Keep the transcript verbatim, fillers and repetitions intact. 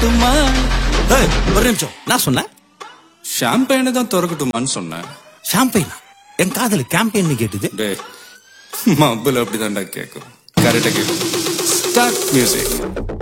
திறக்கட்டுமா? ஏய், ஒரு நிமிஷம், நான் சொன்னேன் ஷாம்பெயினை தான் திறக்கட்டுமான்னு சொன்னேன். ஷாம்பெயினா? என் காதல கேம்பெயின் கேட்டுது. டேய், மబ్బுல அப்படிதான்டா கேட்கும். கரெக்டா கேட்கும். Start music.